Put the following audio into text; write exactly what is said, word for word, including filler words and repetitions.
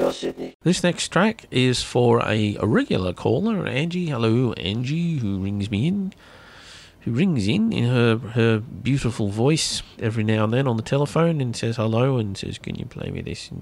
Sure, Sydney. This next track is for a, a regular caller, Angie. Hello, Angie, who rings me in. Who rings in in her, her beautiful voice every now and then on the telephone and says hello and says, can you play me this? And